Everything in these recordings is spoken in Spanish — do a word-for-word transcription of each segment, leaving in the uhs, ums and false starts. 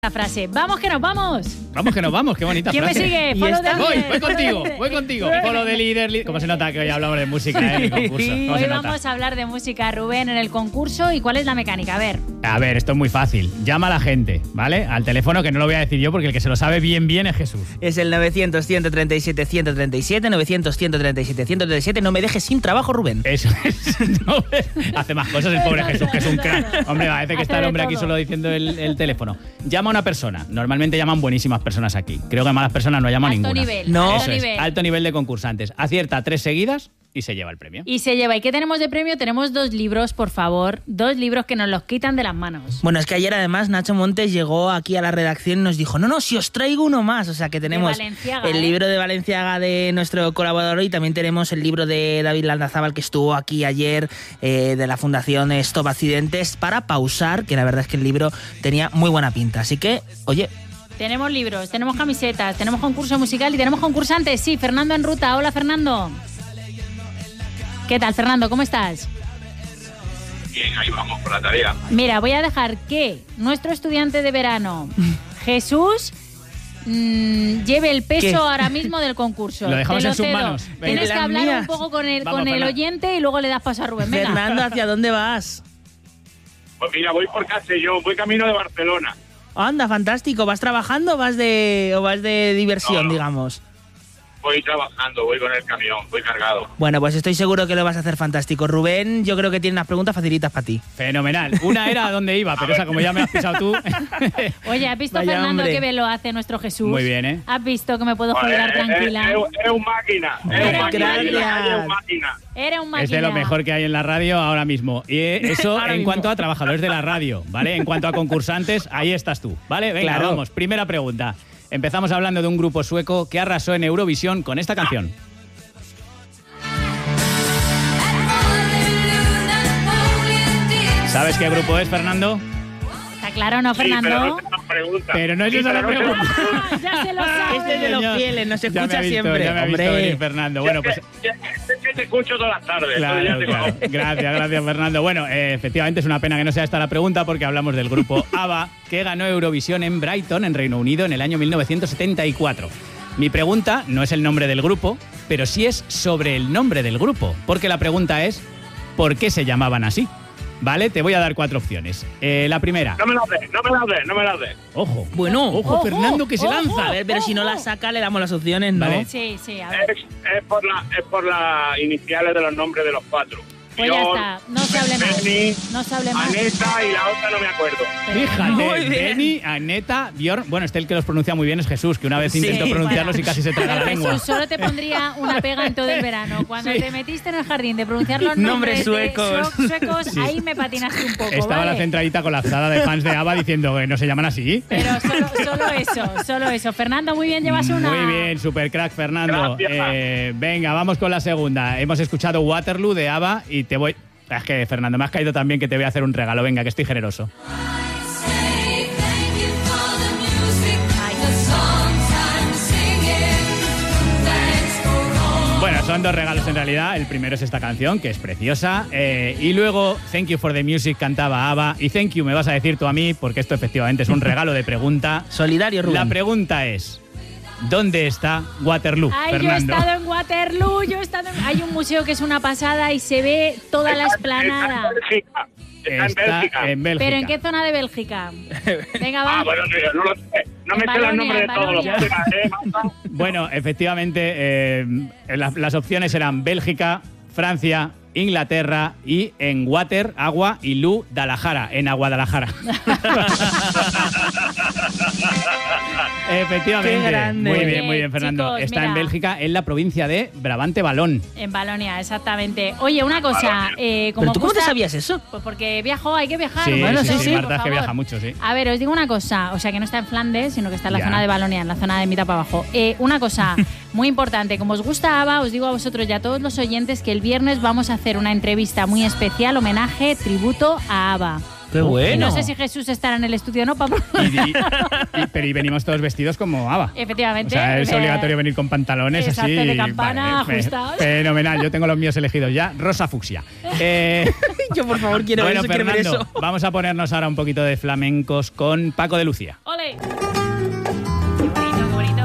La frase, vamos que nos vamos. Vamos que nos vamos, qué bonita ¿Quién frase. me sigue? Follow the Voy, leader. voy contigo, voy contigo. Follow the leader, leader. ¿Cómo se nota que hoy hablamos de música en el concurso? ¿Cómo Hoy se nota? vamos a hablar de música, Rubén, en el concurso. ¿Y cuál es la mecánica? A ver. A ver, esto es muy fácil. Llama a la gente, ¿vale? Al teléfono, que no lo voy a decir yo porque el que se lo sabe bien bien es Jesús. Es el novecientos, ciento treinta y siete, ciento treinta y siete, novecientos, ciento treinta y siete, ciento treinta y siete. No me dejes sin trabajo, Rubén. Eso es. No, hace más cosas el pobre Jesús, que es un crack. Hombre, parece que Hace está el de hombre aquí todo. solo diciendo el, el teléfono. Llama a una persona. Normalmente llaman buenísimas personas aquí. Creo que malas personas no llaman Alto ninguna. nivel. No. Alto Eso es, nivel. alto nivel de concursantes. Acierta tres seguidas y se lleva el premio. Y se lleva. ¿Y qué tenemos de premio? Tenemos dos libros, por favor. Dos libros que nos los quitan de las manos. Bueno, es que ayer además Nacho Montes llegó aquí a la redacción y nos dijo, no, no, si os traigo uno más. O sea que tenemos Valenciaga, el ¿eh? libro de Valenciaga de nuestro colaborador y también tenemos el libro de David Landazábal que estuvo aquí ayer eh, de la Fundación Stop Accidentes para pausar, que la verdad es que el libro tenía muy buena pinta. Así que, oye... Tenemos libros, tenemos camisetas, tenemos concurso musical y tenemos concursantes. Sí, Fernando en ruta. Hola, Fernando. ¿Qué tal, Fernando? ¿Cómo estás? Bien, ahí vamos por la tarea. Mira, voy a dejar que nuestro estudiante de verano, Jesús, mmm, lleve el peso ¿Qué? ahora mismo del concurso. Lo dejamos Te en sus cedo. manos. Venga. Tienes En que las hablar mías. un poco con el, Vamos, con el Fernando. oyente y luego le das paso a Rubén. Venga. Fernando, ¿hacia dónde vas? Pues mira, voy por Castellón, voy camino de Barcelona. Anda, fantástico. ¿Vas trabajando o vas de, o vas de diversión, No, no. digamos? Voy trabajando, voy con el camión, voy cargado. Bueno, pues estoy seguro que lo vas a hacer fantástico. Rubén, yo creo que tiene unas preguntas facilitas para ti. Fenomenal. Una era a dónde iba, pero esa como ya me has pisado tú. Oye, ¿has visto, Vaya Fernando, hombre. qué bien lo hace nuestro Jesús? Muy bien, ¿eh? ¿Has visto que me puedo Joder, jugar es, tranquila? es- es un máquina, es un Gracias. máquina. ahí en la calle, Es un máquina. Era un máquina. Es de lo mejor que hay en la radio ahora mismo. Y eso Ahora en mismo. cuanto a trabajadores de la radio, ¿vale? En cuanto a concursantes, ahí estás tú, ¿vale? Venga, Claro. vamos. Primera pregunta. Empezamos hablando de un grupo sueco que arrasó en Eurovisión con esta canción. ¿Sabes qué grupo es, Fernando? ¿Está claro, no, Sí, pero Fernando? no te lo pregunta. Pero no es Sí, esa la pero no te lo pregunta. pregunta. Ah, ya se lo sabe. Este es de los Señor. fieles, nos Ya me escucha ha visto, siempre. Ya me ha visto Hombre. venir, Fernando. Bueno, pues... Ya- ya- ya te escucho todas las tardes. Claro, entonces ya te claro. conozco. Gracias, gracias, Fernando. Bueno, eh, efectivamente es una pena que no sea esta la pregunta porque hablamos del grupo ABBA que ganó Eurovisión en Brighton, en Reino Unido, en el año mil novecientos setenta y cuatro. Mi pregunta no es el nombre del grupo, pero sí es sobre el nombre del grupo, porque la pregunta es ¿por qué se llamaban así? ¿Vale? Te voy a dar cuatro opciones. Eh, la primera. No me la des, no me la des, no me la des. Ojo. Bueno, Ojo, Ojo, Fernando, que se ojo. lanza. A ver, pero si no la saca, le damos las opciones, ¿no? Vale. Sí, sí, a ver. Es, es por la, es por las iniciales de los nombres de los cuatro. Pues ya John, está, no se hable más. Benny, No se hable más. Aneta y la otra no me acuerdo. Fíjate, Muy bien. Benny, Aneta, Bjorn. Bueno, este el que los pronuncia muy bien es Jesús, que una vez Sí. intentó pronunciarlos Bueno. y casi se traga la Pero lengua. Jesús, solo te pondría una pega en todo el verano. Cuando Sí. te metiste en el jardín de pronunciar los Nombres nombres de suecos. sue- suecos, Sí. ahí me patinaste un poco, Estaba ¿vale? la centralita colapsada de fans de ABBA diciendo que no se llaman así. Pero solo, solo eso, solo eso. Fernando, muy bien, llevas una. Muy bien, super crack, Fernando. Gracias. Eh, venga, vamos con la segunda. Hemos escuchado Waterloo de ABBA y te voy... Es que, Fernando, me has caído también que te voy a hacer un regalo. Venga, que estoy generoso. Bueno, son dos regalos en realidad. El primero es esta canción, que es preciosa. Eh, y luego, Thank You for the Music cantaba ABBA. Y Thank You me vas a decir tú a mí, porque esto efectivamente es un regalo de pregunta. Solidario, Rubén. La pregunta es, ¿dónde está Waterloo, Ay, yo he Fernando? estado en Waterloo, yo he estado en... Hay un museo que es una pasada y se ve toda la Está- esplanada. Está en Bélgica. Está, en Bélgica. en Bélgica. ¿Pero en qué zona de Bélgica? Venga, va. Ah, bueno, tío, no lo sé. No me En sé los Valonia, nombres de en todos los Valonia. temas, ¿eh, Marta? Bueno, efectivamente, eh, las, las opciones eran Bélgica, Francia, Inglaterra y en Water, agua y Lu, Dalajara, en Aguadalajara. Efectivamente. Qué grande. Muy Muy bien, bien, muy bien, Fernando. chicos, Está mira. en Bélgica, en la provincia de Brabante Valón. En Valonia, exactamente. Oye, una cosa, Valonia. eh, como ¿Pero tú cómo te gusta- sabías eso? Pues porque viajo, hay que viajar. Sí, bueno, sí, sí, sí, sí, Marta por es que favor. viaja mucho, sí. A ver, os digo una cosa, o sea, que no está en Flandes, sino que está en la Ya. zona de Valonia, en la zona de mitad para abajo. Eh, una cosa muy importante, como os gusta ABBA, os digo a vosotros y a todos los oyentes que el viernes vamos a hacer una entrevista muy especial, homenaje, tributo a ABBA. Qué Y bueno. no sé si Jesús estará en el estudio o no, para... Y, y- y- pero y venimos todos vestidos como ABBA. Efectivamente. O sea, es eh, obligatorio venir con pantalones exacto, así. de campana, fe- ajustados. Fenomenal, yo tengo los míos elegidos ya. Rosa fucsia. Eh, Yo, por favor, quiero bueno, eso, quiero ver Fernando, eso. vamos a ponernos ahora un poquito de flamencos con Paco de Lucía. ¡Ole! ole! ¡Qué bonito, qué bonito!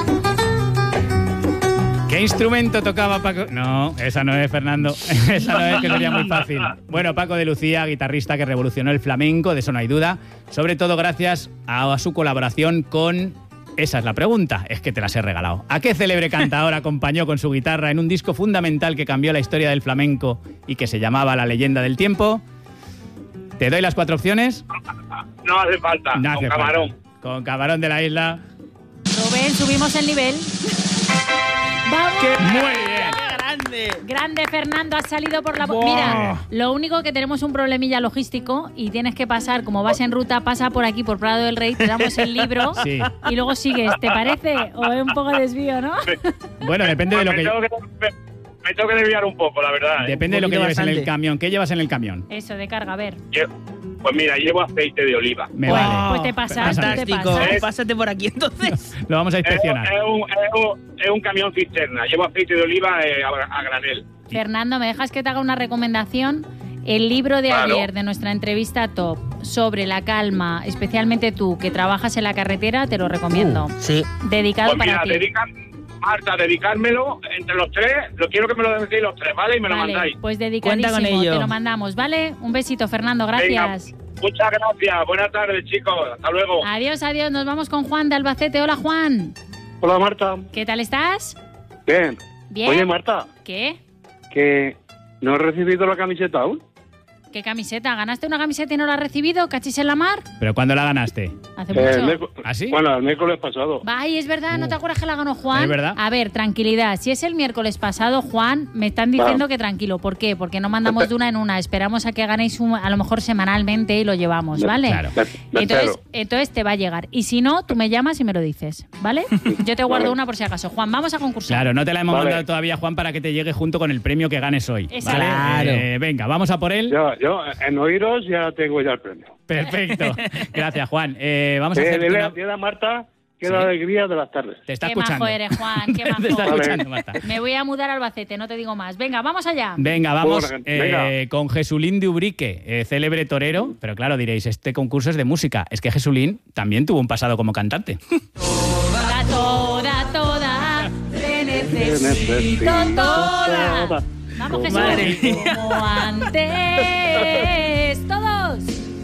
¿Qué instrumento tocaba Paco? No, esa no es, Fernando. Esa no es, que sería muy fácil. Bueno, Paco de Lucía, guitarrista que revolucionó el flamenco, de eso no hay duda. Sobre todo gracias a, a su colaboración con... Esa es la pregunta, es que te las he regalado. ¿A qué célebre cantador acompañó con su guitarra en un disco fundamental que cambió la historia del flamenco y que se llamaba La leyenda del tiempo? ¿Te doy las cuatro opciones? No hace falta, No con hace Camarón. falta. Con Camarón de la Isla. Rubén, subimos el nivel. ¡Vamos! Muy bien. ¡Grande! Grande, Fernando, has salido por la... Buah. Mira, lo único que tenemos un problemilla logístico y tienes que pasar, como vas en ruta, pasa por aquí, por Prado del Rey, te damos el libro Sí. y luego sigues. ¿Te parece? O es un poco desvío, ¿no? Bueno, depende de lo me, que... tengo que me, me tengo que desviar un poco, la verdad. ¿eh? Depende de lo que Un lleves poquito en el bastante. camión. ¿Qué llevas en el camión? Eso, de carga, a ver. Lle- Pues mira, llevo aceite de oliva. Me Pues- vale. pues te pasas, Pásate. te Fantástico. pasas. Pásate por aquí entonces. Lo vamos a Es, un- inspeccionar. es un, es, un, es un camión cisterna. Llevo aceite de oliva eh, a, a granel. Fernando, ¿me dejas que te haga una recomendación? El libro de Claro. ayer de nuestra entrevista top sobre la calma, especialmente tú que trabajas en la carretera, te lo recomiendo. Sí. Dedicado Pues mira, para ti. dedica, Marta, dedicármelo entre los tres. Lo quiero que me lo decís los tres, ¿vale? Y me lo Vale, mandáis. pues Cuenta dedicadísimo, con ello. te lo mandamos, ¿vale? Un besito, Fernando, gracias. Venga, muchas gracias. Buenas tardes, chicos. Hasta luego. Adiós, adiós, nos vamos con Juan de Albacete. Hola, Juan. Hola, Marta. ¿Qué tal estás? Bien. Bien. Oye, Marta, ¿Qué? que no he recibido la camiseta aún. ¿Qué camiseta? ¿Ganaste una camiseta y no la has recibido? ¿Cachis en la mar? ¿Pero cuándo la ganaste? Hace Eh, mucho. el miércoles- ¿Ah, sí? Bueno, el miércoles pasado. Ay, es verdad, ¿no te acuerdas que la ganó Juan? Es verdad. A ver, tranquilidad. Si es el miércoles pasado, Juan, me están diciendo Va. que tranquilo. ¿Por qué? Porque no mandamos de una en una. Esperamos a que ganéis un- a lo mejor semanalmente y lo llevamos, ¿vale? Claro. Me, me Entonces, espero. entonces te va a llegar. Y si no, tú me llamas y me lo dices, ¿vale? Yo te guardo Vale. una por si acaso. Juan, vamos a concursar. Claro, no te la hemos Vale. mandado todavía, Juan, para que te llegue junto con el premio que ganes hoy. Exacto. ¿vale? Claro. Eh, venga, vamos a por él. Yo, yo, en oíros ya tengo ya el premio. Perfecto. Gracias, Juan. Eh, vamos a Eh, hacer... dile, una- dile a Marta que Sí. la alegría de las tardes. Te está Qué escuchando. majo eres, Juan, qué majo. Te está Vale. escuchando, Marta. Me voy a mudar a Albacete, no te digo más. Venga, vamos allá. Venga, vamos Venga. eh, con Jesulín de Ubrique, eh, célebre torero. Pero claro, diréis, este concurso es de música. Es que Jesulín también tuvo un pasado como cantante. Toda, toda, toda, te necesito necesito toda. toda. Vamos, Como Jesús. Madre mía. Como antes. Todos.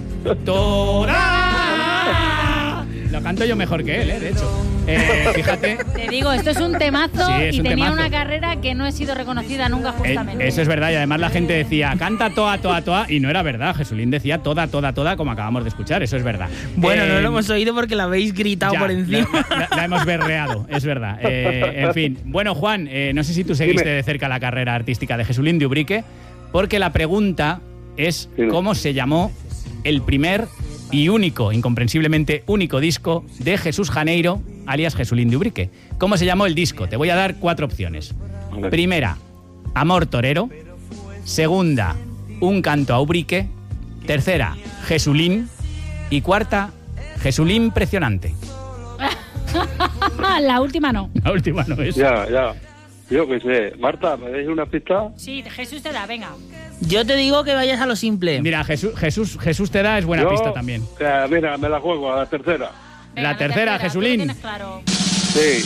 ¡Toda! Lo canto yo mejor que él, ¿eh? De hecho. Eh, fíjate, Te digo, esto es un temazo Sí, es y un tenía temazo. una carrera que no he sido reconocida nunca eh, justamente. eso es verdad. Y además la gente decía, canta toda, toda, toda. Y no era verdad. Jesulín decía toda, toda, toda, como acabamos de escuchar. Eso es verdad. Bueno, no Eh, lo hemos oído porque la habéis gritado ya, por encima. La, la- la hemos berreado, es verdad. Eh, en fin. Bueno, Juan, eh, no sé si tú seguiste Dime. de cerca la carrera artística de Jesulín de Ubrique, porque la pregunta es Dime. cómo se llamó el primer y único, incomprensiblemente único disco de Jesús Janeiro, alias Jesulín de Ubrique. ¿Cómo se llamó el disco? Te voy a dar cuatro opciones. Vale. Primera, Amor Torero. Segunda, Un canto a Ubrique. Tercera, Jesulín. Y cuarta, Jesulín Impresionante. La última no. La última no es. Ya, ya. Yo qué sé. Marta, ¿me deis una pista? Sí, Jesús te da, venga. Yo te digo que vayas a lo simple. Mira, Jesús, Jesús, Jesús te da es buena Yo, pista también. eh, mira, me la juego a la tercera. Venga, La tercera, tú lo Jesulín. tienes claro. Sí.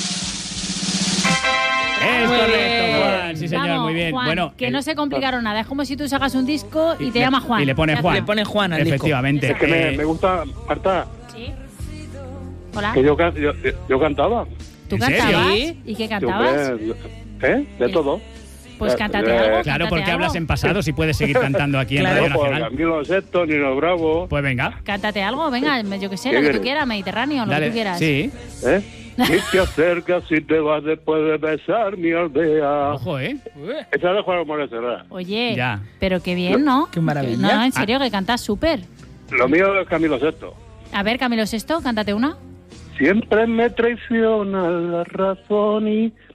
Es Muy correcto, bien. Juan. Sí, señor, Vamos, muy bien. Juan, Bueno, que el- no se complicaron nada. Es como si tú sacas un disco y te le- llama Juan. Y le pone Ya Juan. Le pone Juan al disco. Efectivamente. Es que me, Eh, me gusta, Marta, está. ¿Sí? Hola. que yo, can- yo, yo cantaba. ¿Tú ¿En serio? cantabas? ¿Sí? ¿Y qué Yo, cantabas? eh, ¿Eh? De Sí. todo. Pues Eh, cántate eh, algo. Claro, cántate porque algo. hablas en pasado si puedes seguir cantando aquí en Claro, Radio No, pues Nacional. Camilo Sexto, Nino Bravo. Pues venga. Cántate algo, venga, yo que sé, ¿Qué lo que tú quieres? quieras, Mediterráneo, lo que Dale. tú quieras. Sí. ¿Eh? Y te acercas y te vas después de besar mi aldea. Ojo, ¿eh? Esa es de Juan Morales Herrera. Oye, Ya. pero qué bien, ¿no? Qué maravilla. No, no, en serio, que cantas súper. Lo mío es Camilo Sexto. A ver, Camilo Sesto, cántate una. Siempre me traiciona la razón y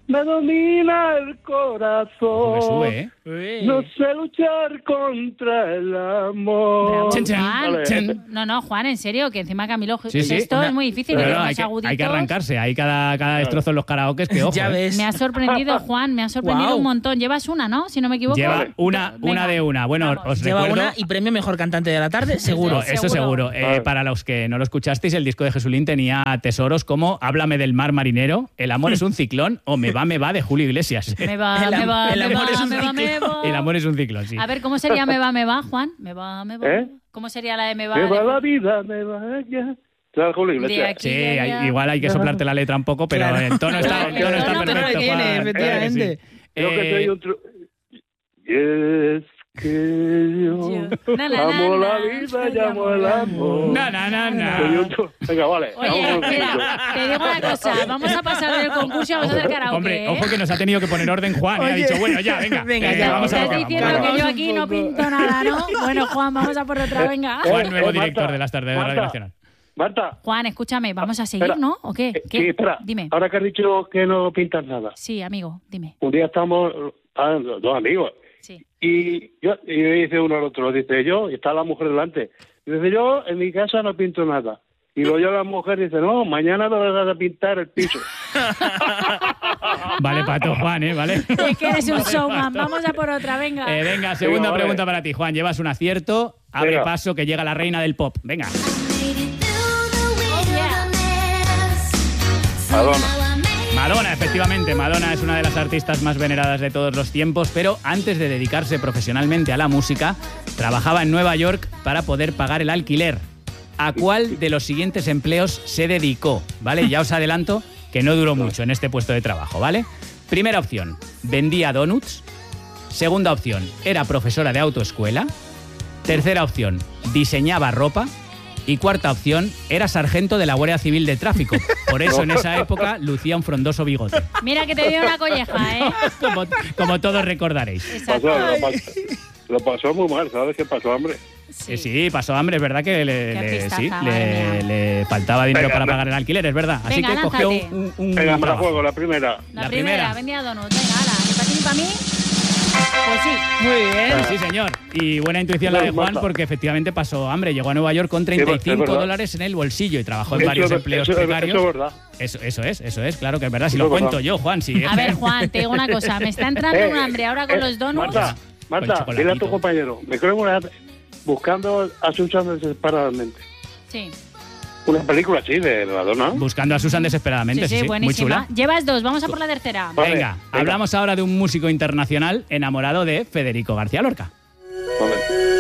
me domina el corazón. Me sube, ¿eh? No sé luchar contra el amor. Bravo, Chin, chin, Juan. Vale. chin. No, no, Juan, en serio, que encima Camilo, Sí, sí. esto Una- es muy difícil. Pero que no, los hay, que, aguditos- hay que arrancarse. Hay cada, cada destrozo en los karaokes que ojo. Ya ¿eh? ves. Me ha sorprendido, Juan, me ha sorprendido Guau. un montón. Llevas una, ¿no? Si no me equivoco. Lleva Vale. una, Venga, una de una. Bueno, vamos. os Lleva recuerdo... una y premio mejor cantante de la tarde, seguro. No, eso seguro. Eh, Vale. para los que no lo escuchasteis, el disco de Jesulín tenía tesoros como Háblame del mar marinero, El amor es un ciclón o Me va, me va de Julio Iglesias. Me va, El me am- va, el me amor va, es un me va, me va. El amor es un ciclón, sí. A ver, ¿cómo sería me va, me va, Juan? Me va, me va. ¿Eh? ¿Cómo sería la de me va? Me de- va la vida, me va ya. ¿Sabes, Julio De Iglesias? aquí. Sí, ya, hay- ya. igual hay que soplarte la letra un poco, pero Claro. el tono está, el tono Claro, está el tono perfecto. que tiene, Juan. efectivamente. Eh, sí. Yo que Eh, soy un... tru- Y es que yo Yo- na, na, amo na, la na, vida y amo el amor. Na, na, na, na. Soy un tru- Venga, vale. Oye, vamos mira, contigo. te digo una cosa, vamos a pasar del concurso y vamos a hacer karaoke. Hombre, ¿eh? ojo que nos ha tenido que poner orden Juan. y ha Oye. dicho, bueno, ya, venga. Venga, eh, ya, vamos a Estás ver, diciendo vamos a que ver. yo aquí no pinto nada, ¿no? Bueno, Juan, vamos a por otra, venga. Juan, Eh, nuevo eh, director Marta, de las tardes de Radio Marta. Nacional. Marta. Juan, escúchame, vamos a seguir, Espera. ¿no? ¿O qué? eh, ¿Qué? Sí, espera. Dime. Ahora que has dicho que no pintas nada. Sí, amigo, dime. Un día estamos, ah, dos amigos, Sí. y yo y me dice uno al otro, dice yo, y está la mujer delante. Y dice yo, en mi casa no pinto nada. Y luego yo la mujer dice, no, mañana lo vas a pintar el piso. Vale, pato, Juan, ¿eh? Vale. Es que eres un showman, vamos a por otra, venga. Eh, venga, segunda Venga, vale. pregunta para ti, Juan. Llevas un acierto. Abre Venga. paso que llega la reina del pop. Venga. Madonna. Madonna, efectivamente. Madonna es una de las artistas más veneradas de todos los tiempos, pero antes de dedicarse profesionalmente a la música, trabajaba en Nueva York para poder pagar el alquiler. ¿A cuál de los siguientes empleos se dedicó? ¿Vale? Ya os adelanto que no duró mucho en este puesto de trabajo, ¿vale? Primera opción, vendía donuts. Segunda opción, era profesora de autoescuela. Tercera opción, diseñaba ropa. Y cuarta opción, era sargento de la Guardia Civil de Tráfico. Por eso en esa época lucía un frondoso bigote. Mira que te dio una colleja, ¿eh? Como, como todos recordaréis. Exacto. Pasó, lo, pasó, lo pasó muy mal, ¿sabes qué pasó, hombre? Sí, sí pasó hambre, es verdad que le, Qué le- artistaza, sí, madre le, mía. le faltaba dinero Venga, para venga. pagar el alquiler, es verdad. Así Venga, que cogió lánzate. un, un Venga, me la trabajo. juego, la primera. La, La primera, primera. vendía donuts. Venga, ala, ni para ti ni para mí. Pues sí. Muy bien. Sí, señor. Y buena intuición la de Juan Marta. porque efectivamente pasó hambre. Llegó a Nueva York con treinta y es cinco verdad. dólares en el bolsillo y trabajó en Eso varios es- empleos eso es- precarios. Eso es verdad. Eso, eso es, eso es, claro que es verdad. Si Eso lo es cuento verdad. yo, Juan, sí. A ver, Juan, te digo una cosa. Me está entrando Eh, un hambre ahora con eh, los donuts. Marta, Con el Marta, chocolatito. dile a tu compañero, me creo una buscando a Susan desesperadamente. Sí, Una película así de Madonna. Buscando a Susan sí, desesperadamente, sí, sí, sí, muy buenísima. chula. Llevas dos, vamos a por la tercera. Vale, Venga, venga. hablamos ahora de un músico internacional enamorado de Federico García Lorca. Vale.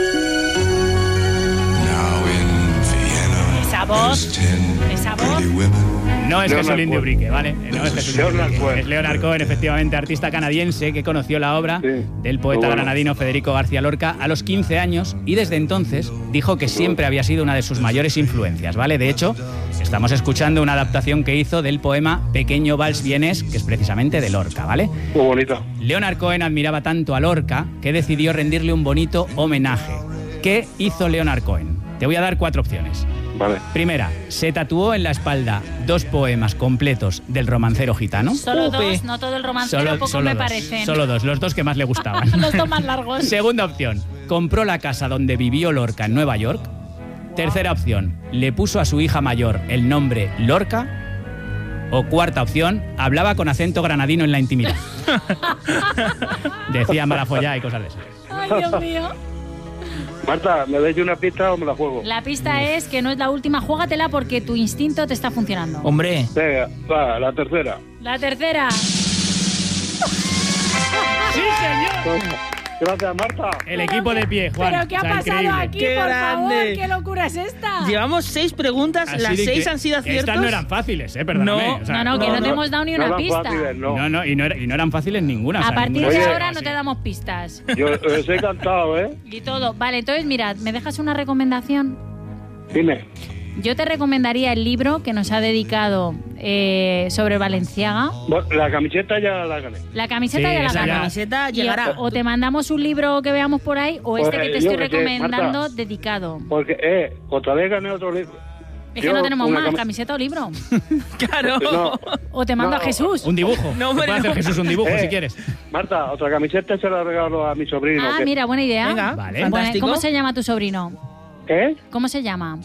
Esa voz, esa voz. No es Leonard Jesús Indio Cohen. Brique, ¿vale? No es Jesús Indio Leonard Brique. Cohen. Es Leonard Cohen, efectivamente, artista canadiense que conoció la obra Sí, del poeta muy bueno. granadino Federico García Lorca a los quince años y desde entonces dijo que siempre había sido una de sus mayores influencias, ¿vale? De hecho, estamos escuchando una adaptación que hizo del poema Pequeño Vals Vienés, que es precisamente de Lorca, ¿vale? Muy bonita. Leonard Cohen admiraba tanto a Lorca que decidió rendirle un bonito homenaje. ¿Qué hizo Leonard Cohen? Te voy a dar cuatro opciones. Vale. Primera, se tatuó en la espalda dos poemas completos del romancero gitano. Solo Jope. dos, no todo el romancero, poco solo me dos, parecen. Solo dos, los dos que más le gustaban. Los dos más largos. Segunda opción, compró la casa donde vivió Lorca en Nueva York. Tercera opción, le puso a su hija mayor el nombre Lorca. O cuarta opción, hablaba con acento granadino en la intimidad. Decía Malafollá y cosas de esas. Ay, Dios mío. Marta, ¿me dais una pista o me la juego? La pista es que no es la última. Júgatela porque tu instinto te está funcionando. Hombre, Venga, va, la tercera. La tercera. ¡Sí, señor! Gracias, Marta. El equipo de pie, Juan. ¿Pero qué ha O sea, pasado increíble. aquí, Qué por grande. favor? ¿Qué locura es esta? llevamos seis preguntas, Así las de seis que han sido aciertos. Estas no eran fáciles, ¿eh? Perdóname. No, o sea, no, no, que no, no, te no. hemos dado ni No una eran pista. fáciles, no. No, no, y no, era- y no eran fáciles ninguna. o A sea, partir ninguna de Oye, ahora así. no te damos pistas. Yo os he cantado, ¿eh? Y todo. Vale, entonces mirad, ¿me dejas una recomendación? Dime. Yo te recomendaría el libro que nos ha dedicado eh, sobre Valenciaga. Bueno, la camiseta ya la gané. La camiseta Sí, ya la esa La ya. ganas. camiseta Y llegará. O te mandamos un libro que veamos por ahí o este Pues, que te yo estoy qué sé, recomendando Marta. dedicado. Porque, eh, otra vez gané otro libro. Es que Yo, no tenemos una más, cami- camiseta o libro. Claro. No, O te mando No. a Jesús. Un dibujo. No, Te puede hombre, hacer no. Jesús un dibujo Eh. si quieres. Marta, otra camiseta se la regalo a mi sobrino. Ah, que- mira, buena idea. Venga, Vale. Buena- fantástico. ¿Cómo se llama tu sobrino? ¿Eh? ¿Cómo se llama?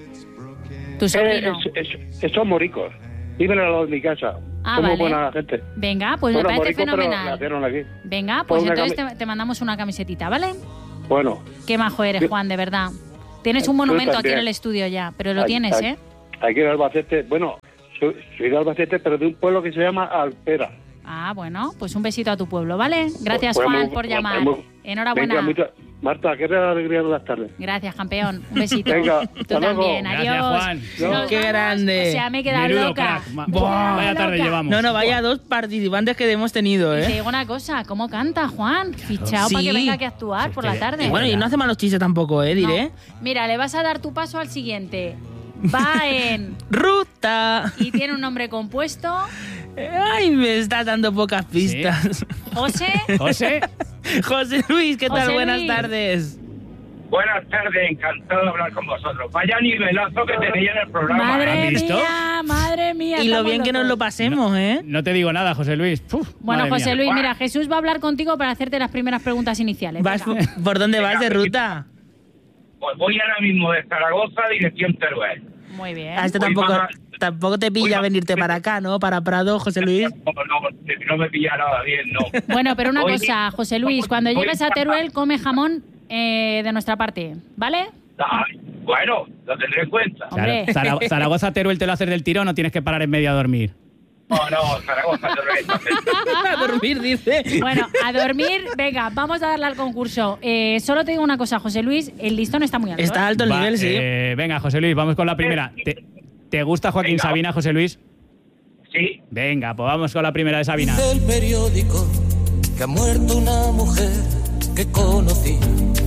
Tu Eh, sobrino. es- es- es- son moricos. Viven al lado de mi casa. Ah, Son muy vale. buena gente. Venga, pues Bueno, me parece moricos, pero fenomenal. nacieron aquí. Venga, pues Pues una entonces cami- te, te mandamos una camisetita, ¿vale? Bueno. Qué majo eres, Yo- Juan, de verdad. Tienes un Tú monumento aquí en también. el estudio ya, pero lo Aquí- tienes, aquí- ¿eh? Aquí en Albacete, bueno, soy, soy de Albacete, pero de un pueblo que se llama Alpera. Ah, bueno, pues un besito a tu pueblo, ¿vale? Gracias, Pues Juan, muy- por pues llamar. muy- Enhorabuena. Venga, mucha- Marta, qué alegría de las tardes. Gracias, campeón. Un besito. Venga, Tú hasta luego. también. Gracias, Adiós. Juan. Nos Qué vamos. grande. O sea, me he quedado Menudo loca. crack. Ma- Me he quedado Vaya tarde loca. llevamos. No, no, vaya dos participantes que hemos tenido, Y te ¿eh? digo una cosa, ¿cómo canta Juan? Fichado para Sí. que venga aquí a actuar por la tarde. Y bueno, y no hace malos chistes tampoco, ¿eh? Diré. No. Mira, le vas a dar tu paso al siguiente. Va en... Ruta. y tiene un nombre compuesto. Ay, me está dando pocas pistas. José. José, José Luis, ¿qué tal? José Buenas Luis. tardes. Buenas tardes, encantado de hablar con vosotros. Vaya nivelazo que tenéis en el programa. Madre ¿has visto? mía, madre mía. Y lo estamos bien que nos locos. lo pasemos, ¿eh? no te digo nada, José Luis. Uf, Bueno, madre José mía. Luis, mira, Jesús va a hablar contigo para hacerte las primeras preguntas iniciales. ¿Vas, Venga. ¿Por dónde vas de Venga, ruta? Pues voy ahora mismo de Zaragoza, dirección Teruel. Muy bien. A este Voy tampoco, para- tampoco te voy pilla para- venirte para acá, ¿no? Para Prado, José Luis. No, no, no me pilla nada bien, no. Bueno, pero una Voy- cosa, José Luis, cuando voy- llegues a Teruel, come jamón eh, de nuestra parte, ¿vale? Ay, bueno, lo tendré en cuenta. Claro, Hombre. Zara- Zaragoza, Teruel te lo haces del tirón, no tienes que parar en medio a dormir. No, no, Zaragoza, Teruel. A dormir, dice. Bueno, a dormir, venga, vamos a darle al concurso. Eh, solo te digo una cosa, José Luis, el listón está muy alto. Está ¿eh? alto el Va, nivel, sí. eh, venga, José Luis, vamos con la primera. ¿Te, te gusta Joaquín Venga. Sabina, José Luis? Sí, Venga, pues vamos con la primera de Sabina. Del periódico que ha muerto una mujer que conocí.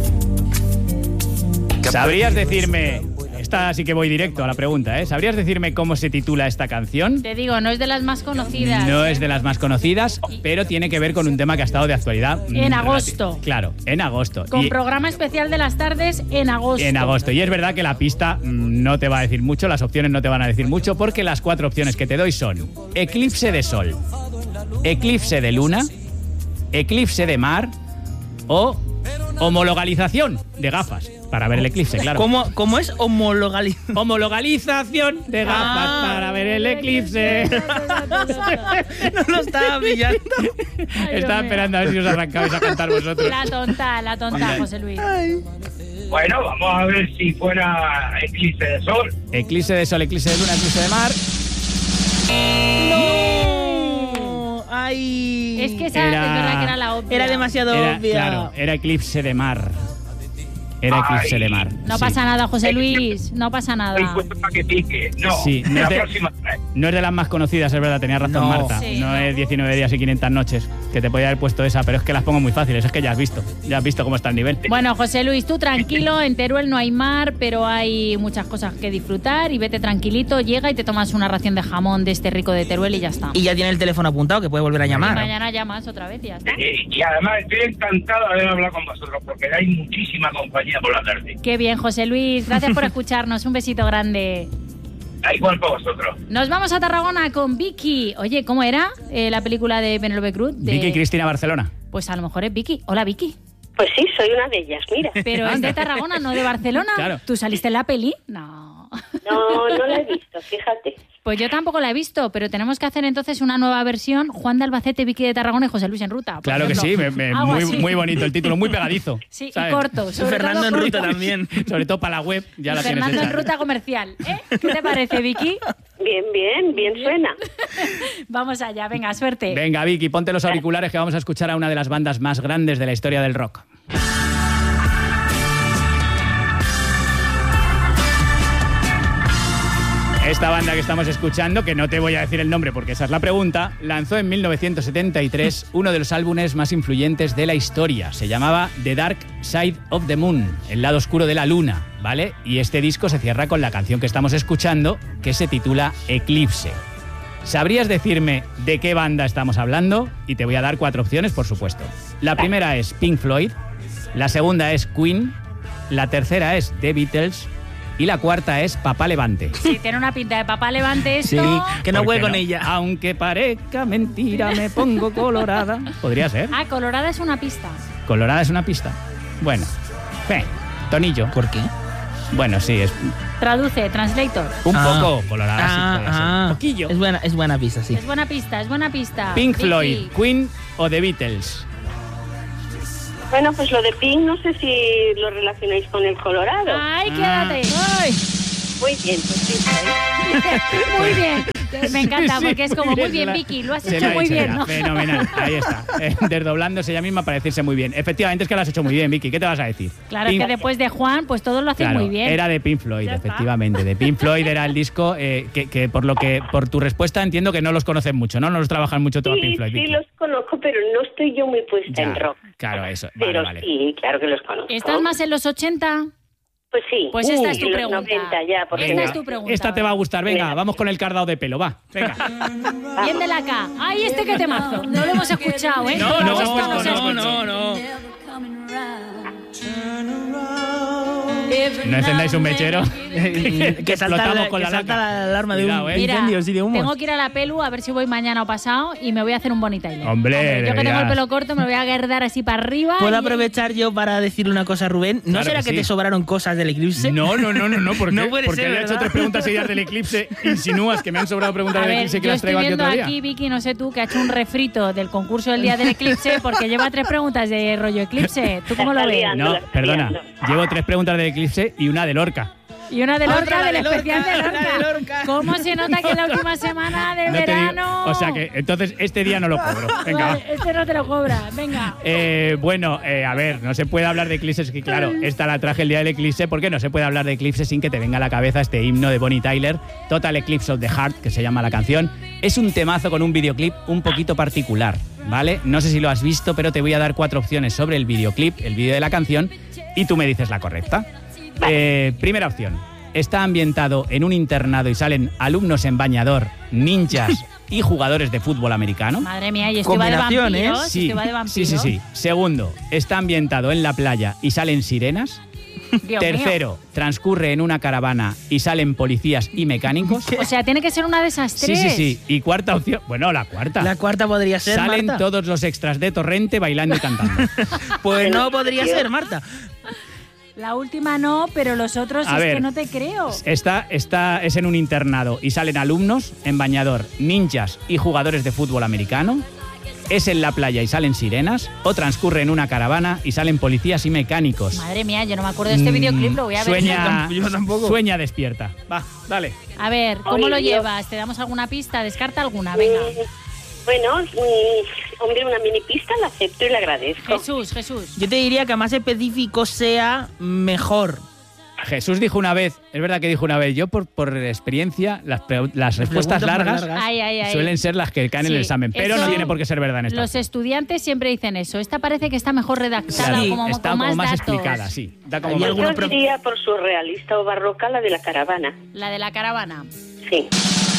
Que ha ¿Sabrías perdido decirme, esa buena esta sí que voy directo a la pregunta, ¿eh? ¿Sabrías decirme cómo se titula esta canción? Te digo, no es de las más conocidas. No es de las más conocidas, pero tiene que ver con un tema que ha estado de actualidad. En mm, agosto. relati- Claro, en agosto. Con Y- programa especial de las tardes en agosto. En agosto. Y es verdad que la pista mm, no te va a decir mucho, las opciones no te van a decir mucho, porque las cuatro opciones que te doy son eclipse de sol, eclipse de luna, eclipse de mar o homologalización de gafas para ver el eclipse, claro. ¿Cómo, ¿Cómo es homologalización? Homologalización de gafas Ah. para ver el eclipse. No lo estaba pillando. Estaba esperando a ver si os arrancabais a cantar vosotros. La tonta, la tonta, Ay. José Luis. bueno, vamos a ver si fuera eclipse de sol. Eclipse de sol, eclipse de luna, eclipse de mar. ¡No! ¡Ay! Es que esa Era- es verdad que era la obvia. Era demasiado Era, obvia. claro, era eclipse de mar. Era eclipse Ay. de mar. No sí. pasa nada, José Luis, no pasa Estoy nada. puesto para que pique. No, Sí, no la es de- próxima vez. No es de las más conocidas, es verdad, tenía razón No. Marta. Sí, no, no. es diecinueve días y quinientas noches, que te podía haber puesto esa, pero es que las pongo muy fáciles, es que ya has visto, ya has visto cómo está el nivel. Bueno, José Luis, tú tranquilo, en Teruel no hay mar, pero hay muchas cosas que disfrutar y vete tranquilito, llega y te tomas una ración de jamón de este rico de Teruel y ya está. Y ya tiene el teléfono apuntado, que puede volver a Y llamar. mañana llamas otra vez y ya está. Y, y además estoy encantado de haber hablado con vosotros porque dais muchísima compañía por la tarde. Qué bien, José Luis, gracias por escucharnos, un besito grande. Da igual para vosotros. Nos vamos a Tarragona con Vicky. Oye, ¿cómo era eh, la película de Penélope Cruz? De- Vicky Cristina Barcelona. Pues a lo mejor es Vicky. Hola, Vicky. Pues sí, soy una de ellas, mira. Pero es de Tarragona, no de Barcelona. Claro. ¿Tú saliste en la peli? No. No, no la he visto, fíjate. Pues yo tampoco la he visto, pero tenemos que hacer entonces una nueva versión. Juan de Albacete, Vicky de Tarragona y José Luis en ruta. por Claro que sí, ejemplo. me- me- Algo muy, así. muy bonito el título, muy pegadizo. Sí, ¿sabes? y corto. sobre Fernando todo en ruta corto. también. Sobre todo para la web, ya Y la tienes Fernando hecha. en ruta comercial. ¿eh? ¿Qué te parece, Vicky? Bien, bien, bien suena. Vamos allá, venga, suerte. Venga, Vicky, ponte los auriculares que vamos a escuchar a una de las bandas más grandes de la historia del rock. Esta banda que estamos escuchando, que no te voy a decir el nombre porque esa es la pregunta, lanzó en mil novecientos setenta y tres uno de los álbumes más influyentes de la historia. Se llamaba The Dark Side of the Moon, el lado oscuro de la luna, ¿vale? Y este disco se cierra con la canción que estamos escuchando, que se titula Eclipse. ¿Sabrías decirme de qué banda estamos hablando? Y te voy a dar cuatro opciones, por supuesto. La primera es Pink Floyd, la segunda es Queen, la tercera es The Beatles Y la cuarta es Papá Levante. Sí, tiene una pinta de Papá Levante esto. Sí, que no ¿Por juegue qué con no? ella. Aunque parezca mentira, me pongo colorada. Podría ser. Ah, Colorada es una pista. Colorada es una pista. Bueno, eh, tonillo. ¿Por qué? Bueno, sí, es Traduce, translator. un Ah. poco colorada. sí, Ah, podría ser. ah. Poquillo. Es buena, es buena pista, sí. Es buena pista, es buena pista. Pink Vicky. Floyd, Queen o The Beatles. Bueno, pues lo de Pink, no sé si lo relacionáis con el Colorado. Ay, Ah. quédate. Ay. Muy bien, pues sí. ¿eh? Muy bien. Me encanta Sí, sí, porque es como, muy se bien, la- Vicky, lo has se hecho la ha muy dicho bien, ya, ¿no? Fenomenal, ahí está. Eh, desdoblándose ella misma para decirse muy bien. Efectivamente, es que lo has hecho muy bien, Vicky. ¿Qué te vas a decir? Claro, Pink- que después de Juan, pues todos lo hacen Claro, muy bien. era de Pink Floyd, Ya está. efectivamente. De Pink Floyd era el disco eh, que, que por lo que por tu respuesta entiendo que no los conocen mucho, ¿no? No los trabajan mucho todo Sí, Pink Floyd. sí Vicky. los conozco, pero no estoy yo muy puesta Ya, en rock. claro, eso. Vale, Pero vale. sí, claro que los conozco. ¿Estás más en los ochenta? Pues sí. Pues esta Uh, es tu en los pregunta. noventa ya, porque Esta Venga, es tu pregunta. esta te va a gustar. Venga, Venga. vamos con el cardado de pelo, va. Venga. Bien de la K. Ay, este que temazo. No lo hemos escuchado, ¿eh? No, Todas no, estas no, se no, escuchan. no, no. No encendáis un mechero. que salta, explotamos la, con que la salta laca. la alarma de Cuidado, un eh. Mira, incendio y de humo. tengo que ir a la pelu a ver si voy mañana o pasado y me voy a hacer un Bonnie Tyler. Hombre, yo que tengo el deberías. pelo corto me lo voy a guardar así para arriba. ¿Puedo y- aprovechar yo para decirle una cosa a Rubén? ¿No Claro será que que, sí. te sobraron cosas del eclipse? No, no, no, no, no. ¿Por qué? No puede Porque ser, había hecho ¿verdad? tres preguntas seguidas del eclipse. Insinúas que me han sobrado preguntas A del ver, eclipse que yo las estoy traigo aquí viendo otro día. aquí, Vicky, no sé tú, que ha hecho un refrito del concurso del día del eclipse porque lleva tres preguntas de rollo eclipse. ¿Tú cómo lo Está ves? liando. No, la estoy perdona. liando. Llevo tres preguntas del eclipse y una de Lorca. Y una de Otra, Lorca, la del de Lorca, especial de la de Lorca. Lorca. ¿Cómo se nota que es la última semana de No te digo- verano? O sea que entonces este día no lo cobro. Venga, va. Vale, este no te lo cobra, venga. Eh, bueno, eh, a ver, no se puede hablar de eclipses, que claro, esta la traje el día del eclipse, porque no se puede hablar de eclipses sin que te venga a la cabeza este himno de Bonnie Tyler, Total Eclipse of the Heart, que se llama la canción. Es un temazo con un videoclip un poquito particular, ¿vale? No sé si lo has visto, pero te voy a dar cuatro opciones sobre el videoclip, el vídeo de la canción, y tú me dices la correcta. Eh, primera opción. Está ambientado en un internado y salen alumnos en bañador, ninjas y jugadores de fútbol americano. Madre mía, y esto va de Combinación, ¿eh? vampiros. Sí, esto va de sí, vampiros. sí, sí. Segundo, está ambientado en la playa y salen sirenas. Dios Tercero, transcurre en una caravana y salen policías y mecánicos. mío. O sea, tiene que ser una de esas Sí, tres. sí, sí. Y cuarta opción, bueno, la cuarta. La cuarta podría ser, Salen Marta. todos los extras de Torrente bailando y cantando. Pues no podría ser, Marta. La última no, pero los otros A es ver. que no te creo. Está, está, es en un internado y salen alumnos en bañador, ninjas y jugadores de fútbol americano. Es en la playa y salen sirenas. O transcurre en una caravana y salen policías y mecánicos. Madre mía, yo no me acuerdo de este Mm, videoclip, lo voy a ver. Sueña, Yo tampoco. sueña despierta. Va, dale. A ver, ¿cómo Ay, lo Dios. llevas? ¿Te damos alguna pista? Descarta alguna, venga. Mm, Bueno, mm, hombre, una mini pista la acepto y la agradezco. Jesús, Jesús. Yo te diría que a más específico sea mejor. Jesús dijo una vez, es verdad que dijo una vez, yo por, por experiencia, las, pre- las respuestas preguntas más largas, largas. Ay, ay, ay. suelen ser las que caen en el Sí, examen, pero no eso- tiene por qué ser verdad en esta. Los estudiantes siempre dicen eso. Esta parece que está mejor redactada, Sí, como, está con como más, más datos. explicada, sí. Da como Hay más- alguna Yo pro- diría por surrealista o barroca la de la caravana. La de la caravana. Sí.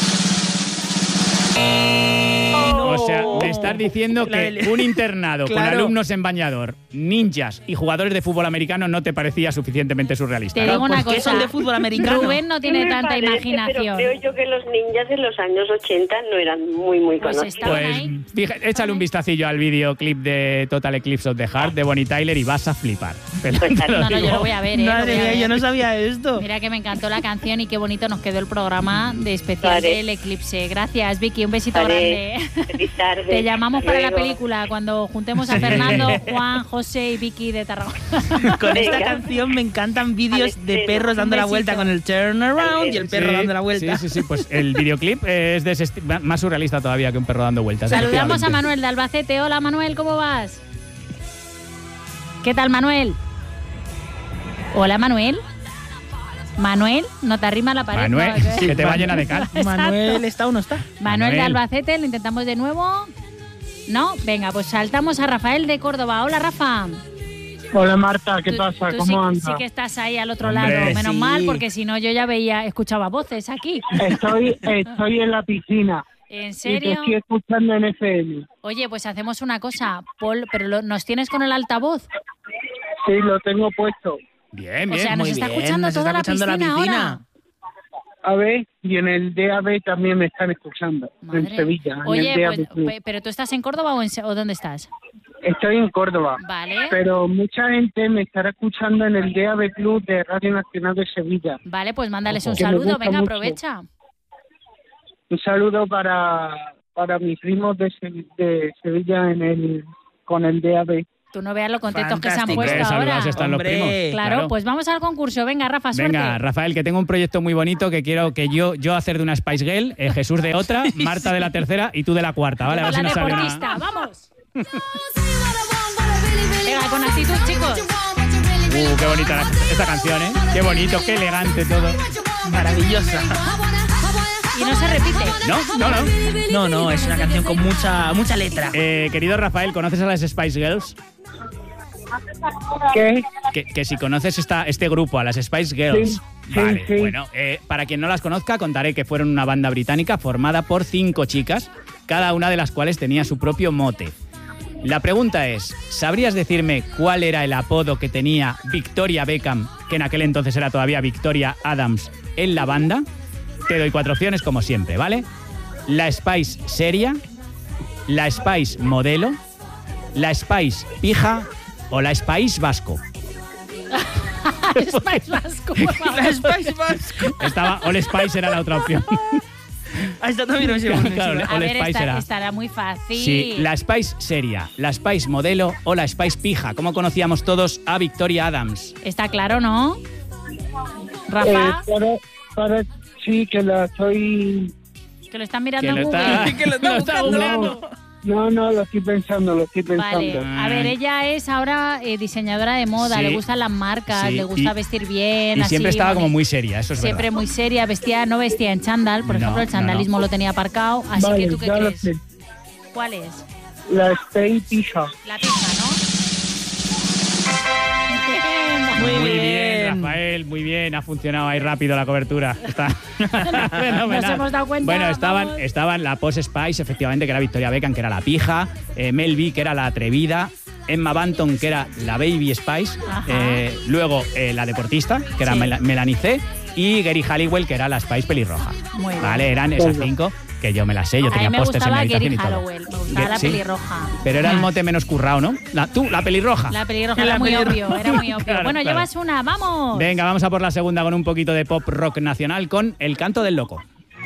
O sea, me estás diciendo La que del- un internado con Claro. alumnos en bañador, ninjas y jugadores de fútbol americano no te parecía suficientemente surrealista. Te ¿no? digo una pues que cosa. son de fútbol americano. Rubén no Sí tiene me tanta parece, imaginación. Pero creo yo que los ninjas de los años ochenta no eran muy, muy Pues conocidos. estaban Pues ahí. fija- échale un vistacillo al videoclip de Total Eclipse of the Heart de Bonnie Tyler y vas a flipar. Te lo- Pues te lo No, no, yo digo. lo voy a ver, ¿eh? lo Madre voy a mía, ver. yo no sabía esto. Mira que me encantó la canción y qué bonito nos quedó el programa de especial Vale. del eclipse. Gracias, Vicky. Un besito Vale. grande. Feliz tarde. Te llamamos Hasta para la luego. película cuando juntemos a Fernando, Juan, José y Vicky de Tarragona. Con esta Venga. canción me encantan vídeos Al de estreno. perros dando Un la vuelta besito. con el turnaround y el perro Sí, dando la vuelta. Sí, sí, sí. Pues el videoclip es de ese esti- más surrealista todavía que un perro dando vueltas. Saludamos a efectivamente. Manuel de Albacete. Hola, Manuel, ¿cómo vas? ¿Qué tal, Manuel? Hola, Manuel. Manuel, no te arrima la pared. Manuel, No, que te va llena de cal. Exacto. Manuel, ¿está o no está? Manuel de Manuel. Albacete, lo intentamos de nuevo. ¿No? Venga, pues saltamos a Rafael de Córdoba. Hola, Rafa. Hola Marta, ¿qué Tú- pasa? tú ¿Cómo sí, andas? sí que estás ahí al otro Hombre, lado, menos sí. mal, porque si no yo ya veía, escuchaba voces aquí. Estoy, estoy en la piscina ¿En y te serio? estoy escuchando en F M. Oye, pues hacemos una cosa, Paul, pero lo- ¿nos tienes con el altavoz? Sí, lo tengo puesto. Bien, O bien, sea, nos muy está bien. escuchando nos toda está la escuchando piscina, la piscina. ahora. A ver, y en el D A B también me están escuchando, Madre. en Sevilla. en Oye, el D A B pues, Club. pe- ¿pero tú estás en Córdoba o, en, Se- o dónde estás? Estoy en Córdoba, Vale. pero mucha gente me estará escuchando en el D A B Club de Radio Nacional de Sevilla. Vale, pues mándales un Que me saludo. gusta Venga, mucho. aprovecha. Un saludo para, para mis primos de, Se- de Sevilla en el con el D A B. Tú no veas lo contentos que se han Fantástico. puesto Hombre, ahora. saludados están los Hombre. primos. Claro, pues vamos al concurso. Venga, Rafa, suerte. Venga, Rafael, que tengo un proyecto muy bonito que quiero que yo, yo hacer de una Spice Girl, eh, Jesús de otra, Marta de la tercera y tú de la cuarta, ¿vale? A ver la si nos sale deportista, una... vamos. Venga, con actitud, chicos. Uh, qué bonita la- esta canción, ¿eh? Qué bonito, qué elegante todo. Maravillosa. Y no se repite. No, no, no. No, no, es una canción con mucha, mucha letra. Eh, querido Rafael, ¿conoces a las Spice Girls? ¿Qué? Que, que si conoces esta, este grupo, a las Spice Girls. Sí, sí, Vale, sí. bueno, eh, para quien no las conozca, contaré que fueron una banda británica formada por cinco chicas, cada una de las cuales tenía su propio mote. La pregunta es, ¿sabrías decirme cuál era el apodo que tenía Victoria Beckham, que en aquel entonces era todavía Victoria Adams, en la banda? Te doy cuatro opciones como siempre, ¿vale? La Spice seria, la Spice modelo, la Spice pija o la Spice vasco. Spice Vasco, por favor. La Spice Vasco. Estaba All Spice era la otra opción. Ah, esta también no sé cómo Claro, se A All ver, Spice esta- era. estará muy fácil. Sí, la Spice seria, la Spice modelo o la Spice pija. ¿Cómo conocíamos todos a Victoria Adams? Está claro, ¿no? Eh, Rafa, para, para, sí, que la estoy... que lo están mirando Que en lo Google. está, Que lo está lo está buscando. googleando. No, no, lo estoy pensando, lo estoy pensando. Vale, a ver, ella es ahora eh, diseñadora de moda, Sí. le gustan las marcas, Sí, le gusta y- vestir bien. Y así, siempre estaba boni- como muy seria, eso es Siempre verdad. muy seria, vestía, no vestía en chándal, por No, ejemplo, el no, chandalismo no. lo tenía aparcado, así Vale, que tú qué ya lo crees. sé. ¿Cuál es? La Stay Pija. La pija, ¿no? Muy Muy bien, bien. Rafael, muy bien. Ha funcionado ahí rápido la cobertura. Está fenomenal. Nos hemos dado cuenta, Bueno, estaban, vamos. estaban la Posh Spice, efectivamente, que era Victoria Beckham, que era la pija. Eh, Mel B, que era la atrevida. Emma Banton, que era la Baby Spice. Ajá. Eh, luego eh, la deportista, que era Sí. Mel- Melanie C. Y Gary Halliwell, que era la Spice pelirroja. Muy bien. Vale, eran esas cinco que yo me las sé. Yo A tenía mí me pósters en mi gustaba habitación Gary y todo. Halliwell, me gustaba Ge- la sí. pelirroja. Pero era el Ah. mote menos currado, ¿no? La, tú, la pelirroja. La pelirroja La era muy pelirroja. obvio, era muy obvio. Claro, bueno, claro. llevas una, vamos. Venga, vamos a por la segunda con un poquito de pop rock nacional con El canto del loco.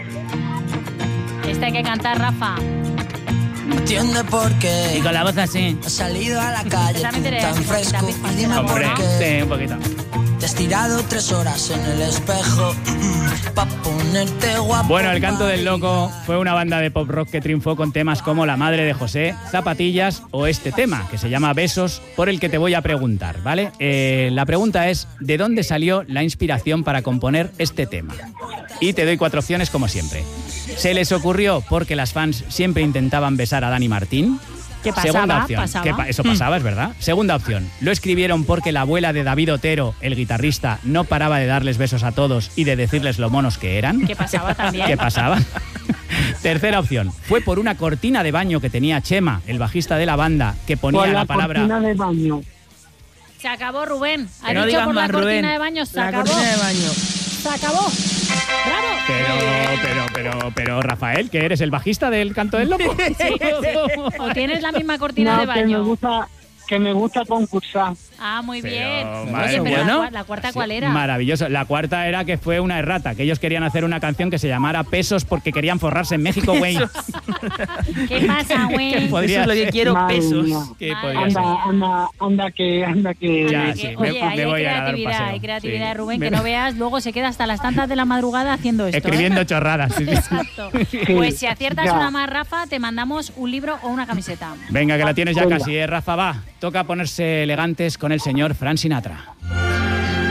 Esta hay que cantar, Rafa. No entiende por qué Y con la voz así. has salido a la calle También tú te tan lees fresco cositas, y dime Vamos, por Hombre, ¿no? qué sí, un poquito. te has tirado tres horas en el espejo pa' ponerte guapo. Bueno, El canto del para loco ligar. fue una banda de pop rock que triunfó con temas como La madre de José, Zapatillas o este tema, que se llama Besos, por el que te voy a preguntar, ¿vale? Eh, la pregunta es, ¿de dónde salió la inspiración para componer este tema? Y te doy cuatro opciones como siempre. ¿Se les ocurrió porque las fans siempre intentaban besar a Dani Martín? ¿Qué pasaba? Segunda opción. Pasaba. ¿Qué pa- eso pasaba, es verdad. Segunda opción. Lo escribieron porque la abuela de David Otero, el guitarrista, no paraba de darles besos a todos y de decirles lo monos que eran. ¿Qué pasaba también? ¿Qué pasaba? Tercera opción. Fue por una cortina de baño que tenía Chema, el bajista de la banda, que ponía Por la, la palabra... cortina de baño. Se acabó, Rubén. Ha Que no dicho digas por la más, cortina Rubén. de baño, se La acabó. cortina de baño. Se acabó. ¡Bravo! Pero, pero, pero, pero, Rafael, ¿que eres el bajista del Canto del Loco? O tienes la misma cortina No, de que me baño. gusta, que me gusta concursar. Ah, muy Pero, bien. madre Oye, pero mía. la, cua- la cuarta, ¿cuál era? Maravilloso. La cuarta era que fue una errata, que ellos querían hacer una canción que se llamara Pesos porque querían forrarse en México, güey. ¿Qué pasa, güey? podría Eso es lo que ser. quiero, Madre pesos. mía. ¿Qué Madre podría ser? Anda, anda, anda que, anda que. Ya, Anda, sí, que- me- oye, me ahí hay voy a dar un creatividad, paseo. hay creatividad, Sí. Rubén, Me- que no veas, luego se queda hasta las tantas de la madrugada haciendo esto. ¿eh? Escribiendo chorradas. sí, sí. Exacto. Pues si aciertas Ya. una más, Rafa, te mandamos un libro o una camiseta. Venga, que la tienes ya Venga. casi, ¿eh, Rafa? Va. Toca ponerse elegantes con el señor Frank Sinatra.